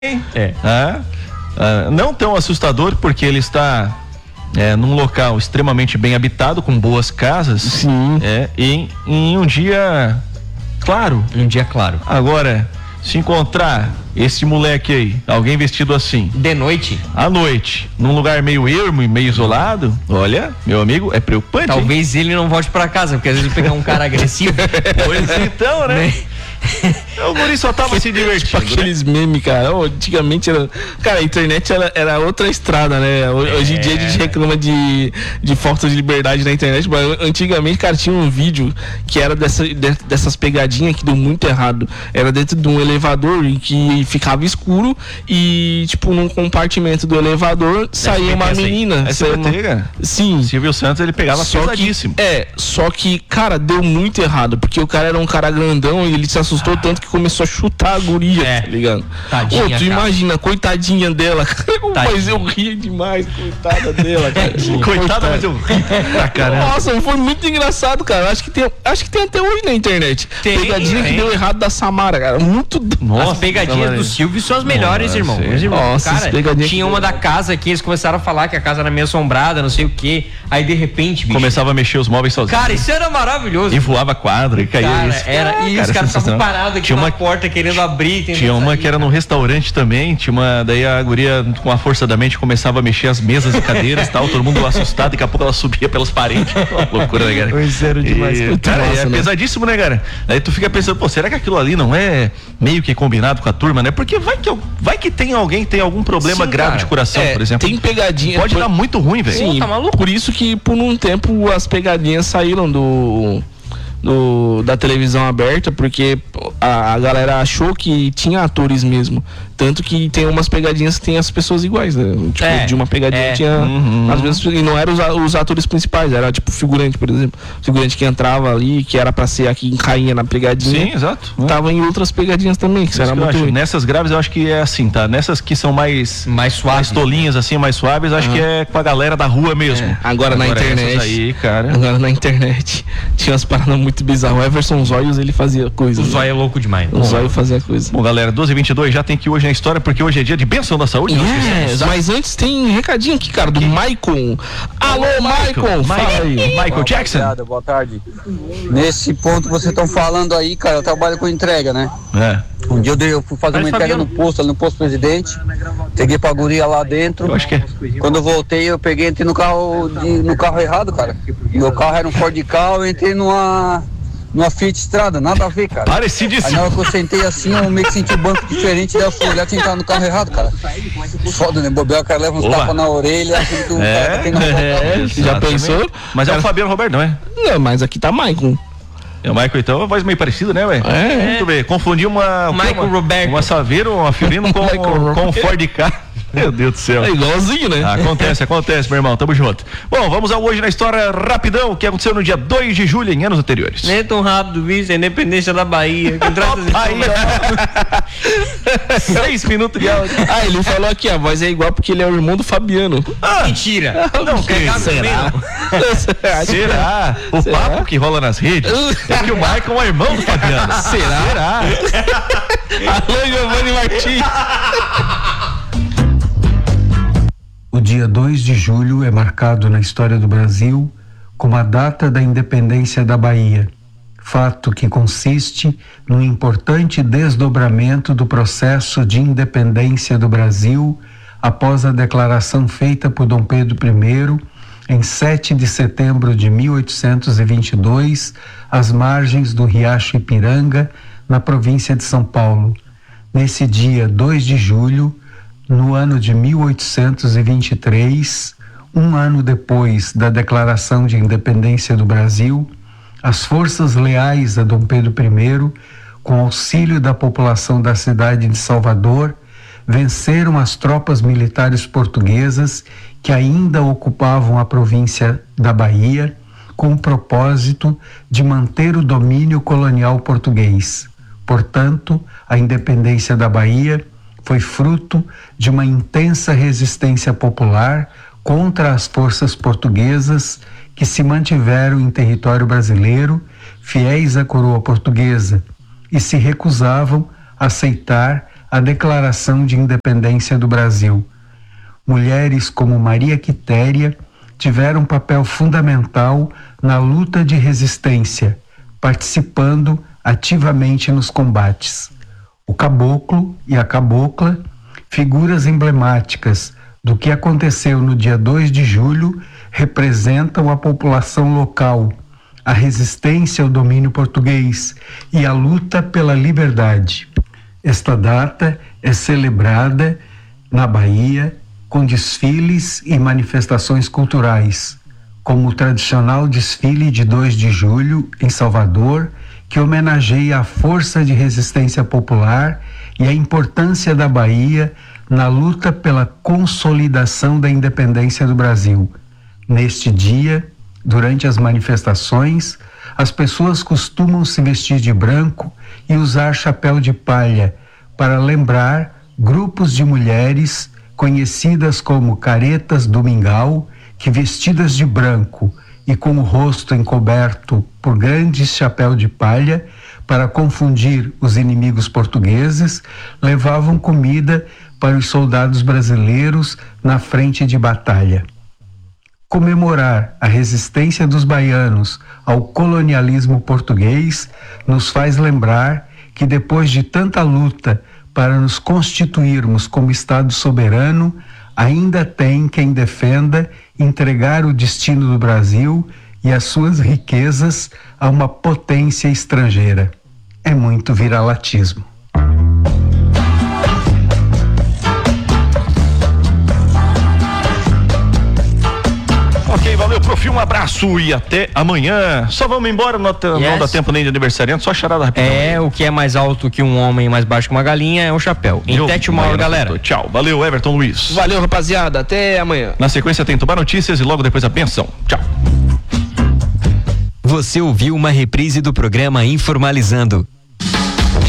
Não tão assustador, porque ele está num local extremamente bem habitado, com boas casas. Sim. E em um dia claro. Agora, se encontrar esse moleque aí, alguém vestido assim, de noite, à noite, num lugar meio ermo e meio isolado, olha, meu amigo, é preocupante. Talvez ele não volte pra casa, porque às vezes pegar um cara agressivo. Pois então, né? O guri só tava se divertindo. Tipo aqueles memes, cara. Antigamente era. Cara, a internet era outra estrada, né? Hoje em dia a gente reclama de falta de liberdade na internet, mas antigamente, cara, tinha um vídeo que era dessas pegadinhas que deu muito errado. Era dentro de um elevador em que ficava escuro e, tipo, num compartimento do elevador saía uma menina. Sim. Silvio Santos, ele pegava pesadíssimo. Só que, cara, deu muito errado, porque o cara era um cara grandão e ele se assustou tanto que começou a chutar a guria, tá ligado? Tadinha, tu imagina, coitadinha dela. Mas eu ria demais, coitada dela, cara. Coitada, mas eu ri pra caramba. Nossa, foi muito engraçado, cara. Acho que tem até hoje na internet. Pegadinha que deu errado da Samara, cara. Muito. Nossa, as pegadinhas do Silvio são as melhores, irmão. Nossa, cara, tinha uma da casa que eles começaram a falar que a casa era meio assombrada, não sei o que. Aí de repente, bicho, começava a mexer os móveis sozinho. Cara, isso era maravilhoso. E voava quadra e caía isso. E os caras ficavam parados aqui na porta querendo abrir. Tinha uma que era no restaurante também. Daí a guria, com a força da mente, começava a mexer as mesas e cadeiras e tal. Todo mundo assustado. Daqui a pouco ela subia pelas paredes. Loucura, né, cara? Pois era demais. Cara, pesadíssimo, né, cara? Aí tu fica pensando, pô, será que aquilo ali não é meio que combinado com a turma, né? Porque vai que tem alguém que tem algum problema grave de coração, por exemplo. Tem pegadinha. Pode dar muito ruim, velho. Sim, tá maluco? Por isso que por um tempo as pegadinhas saíram da televisão aberta, porque a galera achou que tinha atores mesmo. Tanto que tem umas pegadinhas que tem as pessoas iguais, né? Tipo, de uma pegadinha tinha as mesmas, e não eram os atores principais, era tipo figurante, por exemplo. Figurante que entrava ali, que era pra ser aqui em cainha na pegadinha. Sim, exato. Tava em outras pegadinhas também, que era muito ruim. Nessas graves eu acho que é assim, tá? Nessas que são mais suaves, mais tolinhas assim, mais suaves, acho que é com a galera da rua mesmo. Agora na internet aí, cara. Agora na internet tinha umas paradas muito bizarras. O Everson Zóios, ele fazia coisa. O Zóio é louco demais. O Zóio fazia coisa. Bom, galera, 12h22 já tem que ir hoje na história, porque hoje é dia de bênção da saúde. Mas antes tem um recadinho aqui, cara, do Maicon. Alô, Maicon! Fala aí. Michael Jackson. Boa tarde. Nesse ponto que vocês estão falando aí, cara, eu trabalho com entrega, né? Um dia eu fui fazer uma entrega no posto, ali no posto Presidente. Peguei pra guria lá dentro. Eu acho que é. Quando eu voltei, eu entrei no carro errado, cara. Meu carro era um Ford Ka, eu entrei numa Fiat Strada, nada a ver, cara. Parecidíssimo. Aí na hora que eu sentei assim, eu meio que senti o banco diferente, daí eu fui olhar, tinha entrado no carro errado, cara. Foda, né? Bobear, o cara leva uns tapas na orelha, achando que o cara tem Já pensou? Mas é o Fabiano Roberto, não é? Não, mas aqui tá Maicon. É o Michael, então, a voz meio parecida, né, velho? Muito bem. Confundi uma Roberto. Uma Saveiro, uma Fiorino com um Ford Ka. Meu Deus do céu. É igualzinho, né? Acontece, meu irmão. Tamo junto. Bom, vamos ao Hoje na História rapidão, que aconteceu no dia 2 de julho, em anos anteriores. Nem tão rápido, vice, a independência da Bahia. 6 minutos de áudio. Ele falou aqui, a voz é igual porque ele é o irmão do Fabiano. Mentira. Não, Será? O papo que rola nas redes é que o Michael é irmão do Fabiano. Será? Alô, Giovanni Martins. O dia 2 de julho é marcado na história do Brasil como a data da independência da Bahia, fato que consiste num importante desdobramento do processo de independência do Brasil após a declaração feita por Dom Pedro I em 7 de setembro de 1822, às margens do Riacho Ipiranga, na província de São Paulo. Nesse dia 2 de julho, no ano de 1823, um ano depois da declaração de independência do Brasil, as forças leais a Dom Pedro I, com auxílio da população da cidade de Salvador, venceram as tropas militares portuguesas que ainda ocupavam a província da Bahia, com o propósito de manter o domínio colonial português. Portanto, a independência da Bahia foi fruto de uma intensa resistência popular contra as forças portuguesas que se mantiveram em território brasileiro, fiéis à coroa portuguesa, e se recusavam a aceitar a Declaração de Independência do Brasil. Mulheres como Maria Quitéria tiveram um papel fundamental na luta de resistência, participando ativamente nos combates. O caboclo e a cabocla, figuras emblemáticas do que aconteceu no dia 2 de julho, representam a população local, a resistência ao domínio português e a luta pela liberdade. Esta data é celebrada na Bahia com desfiles e manifestações culturais, como o tradicional desfile de 2 de julho em Salvador, que homenageia a força de resistência popular e a importância da Bahia na luta pela consolidação da independência do Brasil. Neste dia, durante as manifestações, as pessoas costumam se vestir de branco e usar chapéu de palha para lembrar grupos de mulheres conhecidas como caretas do mingau, que vestidas de branco e com o rosto encoberto por grandes chapéus de palha, para confundir os inimigos portugueses, levavam comida para os soldados brasileiros na frente de batalha. Comemorar a resistência dos baianos ao colonialismo português nos faz lembrar que depois de tanta luta para nos constituirmos como Estado soberano, ainda tem quem defenda entregar o destino do Brasil e as suas riquezas a uma potência estrangeira. É muito viralatismo. Ok, valeu, prof, um abraço e até amanhã. Só vamos embora, não dá tempo nem de aniversariante, só charada rapidinho. O que é mais alto que um homem, mais baixo que uma galinha é um chapéu. Em tete uma hora, galera. Tchau, valeu, Everton Luiz. Valeu, rapaziada, até amanhã. Na sequência tem Tubar Notícias e logo depois a benção. Tchau. Você ouviu uma reprise do programa Informalizando.